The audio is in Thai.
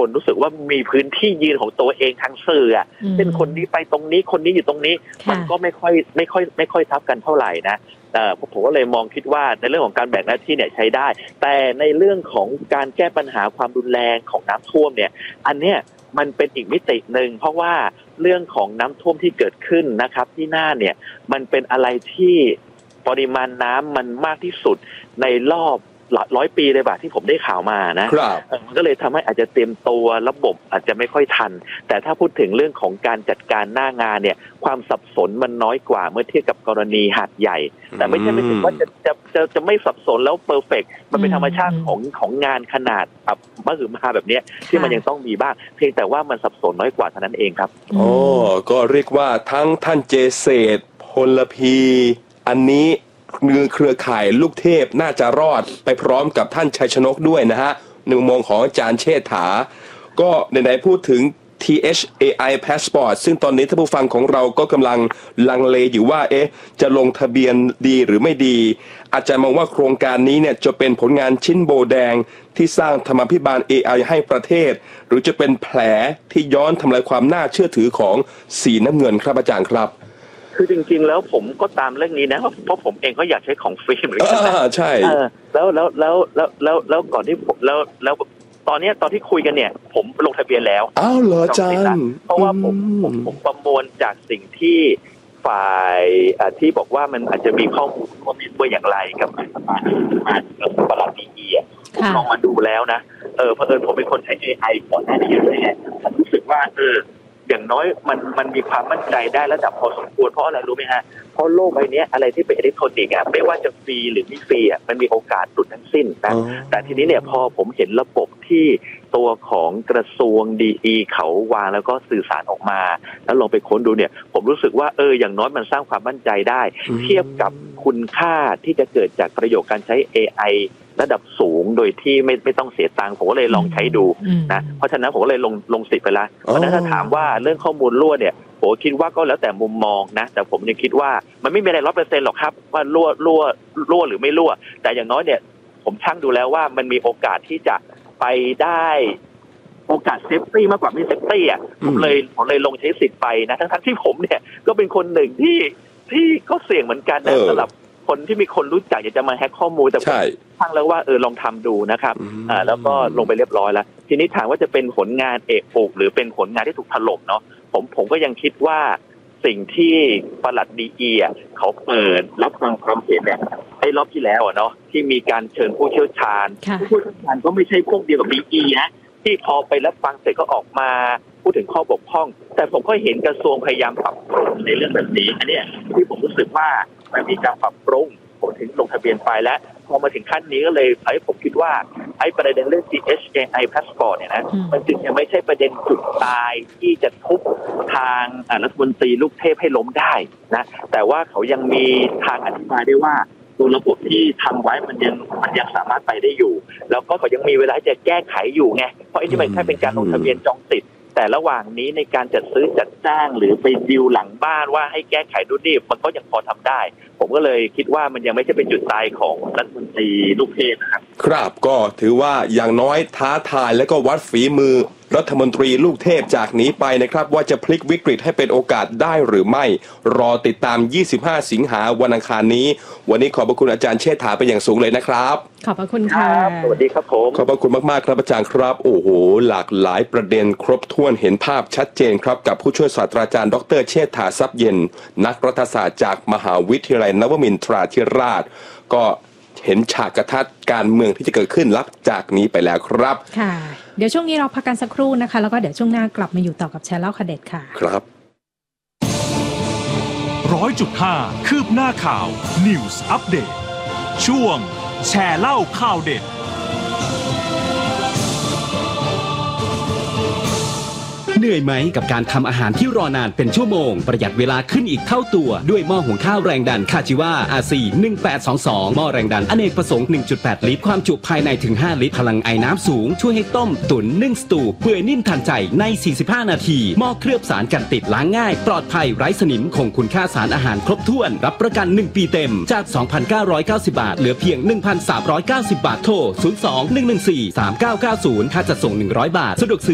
คนรู้สึกว่ามีพื้นที่ยืนของตัวเองทางสื่อเป็นคนนี้ไปตรงนี้คนนี้อยู่ตรงนี้มันก็ไม่ค่อยทับกันเท่าไหร่นะผมก็เลยมองคิดว่าในเรื่องของการแบ่งหน้าที่เนี่ยใช้ได้แต่ในเรื่องของการแก้ปัญหาความรุนแรงของน้ำท่วมเนี่ยอันเนี้ยมันเป็นอีกมิติหนึ่งเพราะว่าเรื่องของน้ำท่วมที่เกิดขึ้นนะครับที่น่านเนี่ยมันเป็นอะไรที่ปริมาณน้ำมันมากที่สุดในรอบ100 ปีเลยบ่ะที่ผมได้ข่าวมานะมันก็เลยทำให้อาจจะเตรียมตัวระบบอาจจะไม่ค่อยทันแต่ถ้าพูดถึงเรื่องของการจัดการหน้างานเนี่ยความสับสนมันน้อยกว่าเมื่อเทียบกับกรณีหาดใหญ่แต่ไม่ใช่ไม่ถึงว่าจะไม่สับสนแล้วเพอร์เฟกต์มันเป็นธรรมชาติของงานขนาดแบบมหึมาแบบนี้ที่มันยังต้องมีบ้างเพียงแต่ว่ามันสับสนน้อยกว่าเท่านั้นเองครับโอ้ก็เรียกว่าทั้งท่านเจเศษพลพีอันนี้เครือข่ายลูกเทพน่าจะรอดไปพร้อมกับท่านชัยชนกด้วยนะฮะในมุมมองของอาจารย์เชษฐาก็ไหนๆพูดถึง THAI Passport ซึ่งตอนนี้ท่านผู้ฟังของเราก็กำลังลังเลอยู่ว่าจะลงทะเบียนดีหรือไม่ดีอาจารย์มองว่าโครงการนี้เนี่ยจะเป็นผลงานชิ้นโบแดงที่สร้างธรรมาภิบาล AI ให้ประเทศหรือจะเป็นแผลที่ย้อนทำลายความน่าเชื่อถือของสีน้ำเงินครับอาจารย์ครับคือจริงๆแล้วผมก็ตามเรื่องนี้นะเพราะผมเองก็อยากใช้ของฟรีเหมือนกันใช่แล้วก่อนที่ผมแล้วตอนที่คุยกันเนี่ยผมลงทะเบียนแล้วอ้าวเหรออาจารย์เพราะว่าผมประมวลจากสิ่งที่ฝ่ายที่บอกว่ามันอาจจะมีข้อมูลว่ามีตัวอย่างไรกับประหลัดดีผมลองมาดูแล้วนะเผอิญผมเป็นคนใช้ AI ก่อนหน้านี้เลยเนี่ยผมรู้สึกว่าอย่างน้อยมันมีความมั่นใจได้ระดับพอสมควรเพราะอะไรรู้ไหมฮะเพราะโลกใบนี้อะไรที่เป็นอิเล็กทรอนิกส์ไม่ว่าจะฟรีหรือไม่ฟรีมันมีโอกาสหลุดทั้งสิ้นนะแต่ทีนี้เนี่ยพอผมเห็นระบบที่ตัวของกระทรวงดีเขาวางแล้วก็สื่อสารออกมาแล้วลองไปค้นดูเนี่ยผมรู้สึกว่าอย่างน้อยมันสร้างความมั่นใจได้เทียบกับคุณค่าที่จะเกิดจากประโยชน์การใช้ AIระดับสูงโดยที่ไม่ต้องเสียตังค์ผมก็เลยลองใช้ดูนะเพราะฉะนั้นผมก็เลยลงสิทธิ์ไปแล้วเพราะฉะนั้นถ้าถามว่าเรื่องข้อมูลรั่วเนี่ยผมคิดว่าก็แล้วแต่มุมมองนะแต่ผมยังคิดว่ามันไม่มีอะไร100%หรอกครับว่ารั่วหรือไม่รั่วแต่อย่างน้อยเนี่ยผมชั่งดูแล้วว่ามันมีโอกาสที่จะไปได้โอกาสเซฟตี้มากกว่าไม่เซฟตี้ผมเลยลงใช้สิทธิ์ไปนะทั้งที่ผมเนี่ยก็เป็นคนหนึ่งที่ก็เสี่ยงเหมือนกันนะสำหรับคนที่มีคนรู้จักอยากจะมาแฮกข้อมูลแต่ผมทั้งแล้วว่าลองทำดูนะครับแล้วก็ลงไปเรียบร้อยแล้วทีนี้ถามว่าจะเป็นผลงานเอกอุกหรือเป็นผลงานที่ถูกถล่มเนาะผมก็ยังคิดว่าสิ่งที่ปลัดดีเขาเปิดรับฟังความเห็นเนี่ยไอ้รอบที่แล้วเนาะที่มีการเชิญผู้เชี่ยวชาญก็ไม่ใช่พวกเดียวกับดีนะที่พอไปรับฟังเสร็จก็ออกมาพูดถึงข้อบกพร่องแต่ผมก็เห็นกระทรวงพยายามปรับปรุงในเรื่องแบบนี้อันนี้ที่ผมรู้สึกว่ามันมีการปรับปรุงผมถึงลงทะเบียนไปแล้วพอมาถึงขั้นนี้ก็เลยผมคิดว่าไอ้ประเด็นเรื่อง THAI Passport เนี่ยนะมันจึงยังไม่ใช่ประเด็นจุดตายที่จะทุบทางรัฐมนตรีลูกเทพให้ล้มได้นะแต่ว่าเขายังมีทางอธิบายได้ว่าตัวระบบที่ทำไว้มันยังสามารถไปได้อยู่แล้วก็เขายังมีเวลาจะแก้ไขอยู่ไงเพราะไอ้ที่มันแค่เป็นการลงทะเบียนจองสิทธิ์แต่ระหว่างนี้ในการจัดซื้อจัดจ้างหรือไปดีลหลังบ้านว่าให้แก้ไขดูนี่มันก็ยังพอทำได้ผมก็เลยคิดว่ามันยังไม่ใช่เป็นจุดตายของรัฐมนตรีลูกเทพนะครับครับก็ถือว่าอย่างน้อยท้าทายและก็วัดฝีมือรัฐมนตรีลูกเทพจากนี้ไปนะครับว่าจะพลิกวิกฤตให้เป็นโอกาสได้หรือไม่รอติดตาม25 สิงหาวันอังคารนี้วันนี้ขอบพระคุณอาจารย์เชษฐาเป็นอย่างสูงเลยนะครับขอบพระคุณค่ะสวัสดีครับผมขอบพระคุณมากๆครับอาจารย์ครับโอ้โหหลากหลายประเด็นครบถ้วนเห็นภาพชัดเจนครับกับผู้ช่วยศาสตราจารย์ดร.เชษฐาทรัพย์เย็นนักรัฐศาสตร์จากมหาวิทยาลัยนวมินทราธิราชก็เห็นฉากกระทัดการเมืองที่จะเกิดขึ้นลับจากนี้ไปแล้วครับค่ะเดี๋ยวช่วงนี้เราพักกันสักครู่นะคะแล้วก็เดี๋ยวช่วงหน้ากลับมาอยู่ต่อกับแชร์เล่าข่าวเด็ดค่ะครับ 100.5 คืบหน้าข่าว News Update ช่วงแชร์เล่าข่าวเด็ดเหนื่อยไหมกับการทำอาหารที่รอนานเป็นชั่วโมงประหยัดเวลาขึ้นอีกเท่าตัวด้วยหม้อหุงข้าวแรงดันคาจิวา RC 1822หม้อแรงดันอเนกประสงค์ 1.8 ลิตรความจุภายในถึง5ลิตรพลังไอน้ำสูงช่วยให้ต้มตุ๋นนึ่งสตูเปื่อยนิ่มทันใจใน45นาทีหม้อเคลือบสารกันติดล้างง่ายปลอดภัยไร้สนิมคงคุณค่าสารอาหารครบถ้วนรับประกัน1ปีเต็มจาก 2,990 บาทเหลือเพียง 1,390 บาทโทร 02-114-3990 ค่าจัดส่ง100 บาทสะดวกซื้อ